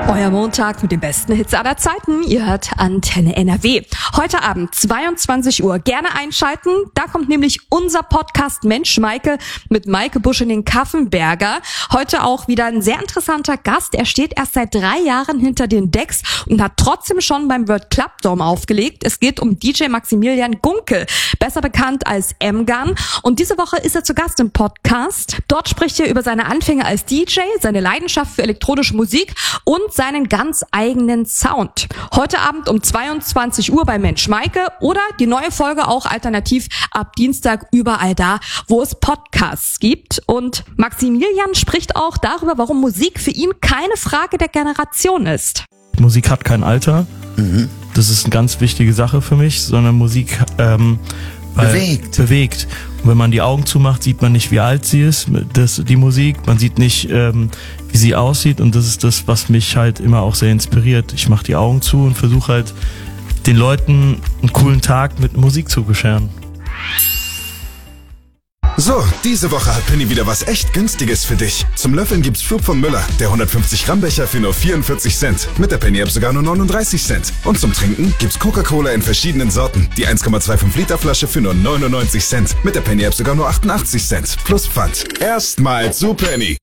Euer Montag mit den besten Hits aller Zeiten. Ihr hört Antenne NRW. Heute Abend 22 Uhr. Gerne einschalten. Da kommt nämlich unser Podcast Mensch Maike mit Maike Buschening-Kaffenberger. Heute auch wieder ein sehr interessanter Gast. Er steht erst seit 3 Jahren hinter den Decks und hat trotzdem schon beim World Club Dome aufgelegt. Es geht um DJ Maximilian Gunkel, besser bekannt als M-Gun. Und diese Woche ist er zu Gast im Podcast. Dort spricht er über seine Anfänge als DJ, seine Leidenschaft für elektronische Musik und seinen ganz eigenen Sound. Heute Abend um 22 Uhr bei Mensch Maike oder die neue Folge auch alternativ ab Dienstag überall da, wo es Podcasts gibt. Und Maximilian spricht auch darüber, warum Musik für ihn keine Frage der Generation ist. Musik hat kein Alter. Das ist eine ganz wichtige Sache für mich, sondern Musik bewegt. Und wenn man die Augen zumacht, sieht man nicht, wie alt sie ist, die Musik. Man sieht nicht, wie sie aussieht. Und das ist das, was mich halt immer auch sehr inspiriert. Ich mache die Augen zu und versuche halt, den Leuten einen coolen Tag mit Musik zu bescheren. So, diese Woche hat Penny wieder was echt Günstiges für dich. Zum Löffeln gibt's Schub von Müller, der 150 Gramm Becher für nur 44 Cent. Mit der Penny App sogar nur 39 Cent. Und zum Trinken gibt's Coca-Cola in verschiedenen Sorten. Die 1,25 Liter Flasche für nur 99 Cent. Mit der Penny App sogar nur 88 Cent. Plus Pfand. Erstmal zu Penny.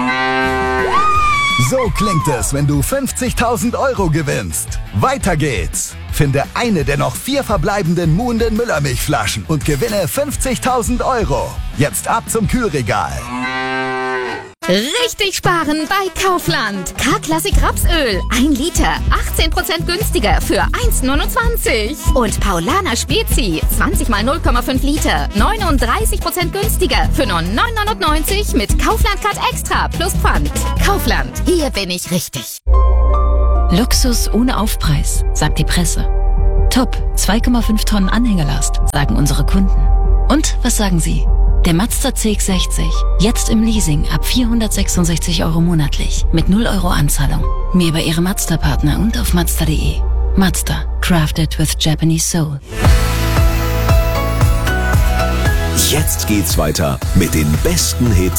So klingt es, wenn du 50.000 € gewinnst. Weiter geht's. Finde eine der noch 4 verbleibenden muhenden Müllermilchflaschen und gewinne 50.000 €. Jetzt ab zum Kühlregal. Richtig sparen bei Kaufland. K-Klassik Rapsöl. 1 Liter. 18% günstiger für 1,29. Und Paulaner Spezi. 20 mal 0,5 Liter. 39% günstiger für nur 9,99 mit Kaufland Card Extra plus Pfand. Kaufland. Hier bin ich richtig. Luxus ohne Aufpreis, sagt die Presse. Top, 2,5 Tonnen Anhängerlast, sagen unsere Kunden. Und was sagen Sie? Der Mazda CX-60, jetzt im Leasing ab 466 € monatlich, mit 0 € Anzahlung. Mehr bei Ihrem Mazda-Partner und auf Mazda.de. Mazda, crafted with Japanese soul. Jetzt geht's weiter mit den besten Hits